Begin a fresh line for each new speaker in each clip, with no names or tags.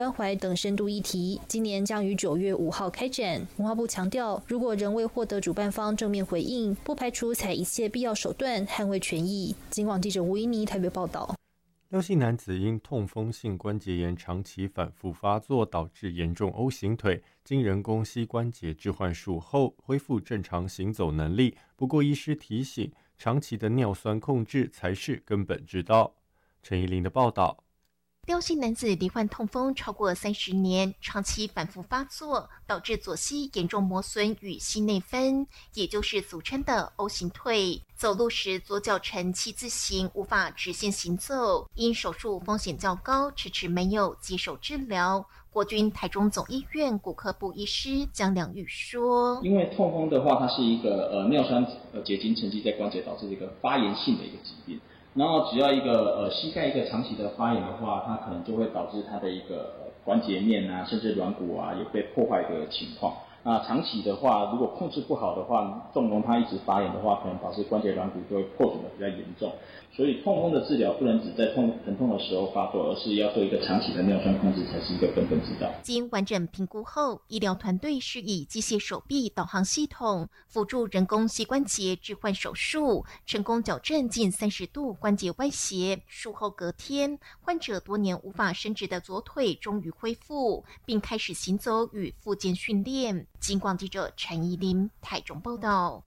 关怀等深度议题，今年将于9月5号开展。文化部强调，如果仍未获得主办方正面回应，不排除采一切必要手段捍卫权益。警广记者吴依妮台北报道。
廖姓男子因痛风性关节炎长期反复发作，导致严重 O 型腿，经人工膝关节置换术后恢复正常行走能力。不过医师提醒，长期的尿酸控制才是根本之道。陈怡琳的报道。
廖姓男子罹患痛风超过30年，长期反复发作，导致左膝严重磨损与膝内分，也就是俗称的 O 型腿。走路时左脚呈七字形，无法直线行走，因手术风险较高，迟迟没有接受治疗。国军台中总医院骨科部医师江良宇说：“
因为痛风的话，它是一个尿酸结晶沉积在关节，导致一个发炎性的一个疾病。然后只要一个膝盖一个长期的发炎的话，它可能就会导致它的一个关节面啊，甚至软骨啊有被破坏的情况。那长期的话，如果控制不好的话，纵容它一直发炎的话，可能导致关节软骨就会破损的比较严重。所以痛风的治疗不能只在疼痛的时候发作，而是要做一个长期的尿酸控制，才是一个根本之道。”
经完整评估后，医疗团队是以机械手臂导航系统辅助人工膝关节置换手术，成功矫正近30度关节歪斜。术后隔天，患者多年无法伸直的左腿终于恢复，并开始行走与复健训练。警广记者陈怡琳台中报道。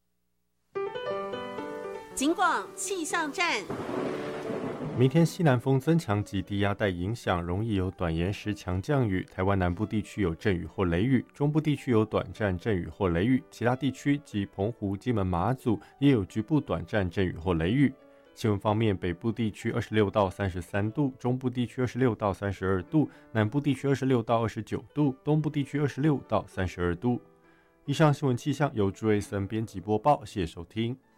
警广气象站。
明天西南风增强及低压带影响，容易有短延时强降雨。台湾南部地区有阵雨或雷雨，中部地区有短暂阵雨或雷雨，其他地区及澎湖、金门、马祖也有局部短暂阵雨或雷雨。气温方面，北部地区26到33度，中部地区26到32度，南部地区26到29度，东部地区26到32度。以上新闻气象由朱瑞森编辑播报，谢谢收听。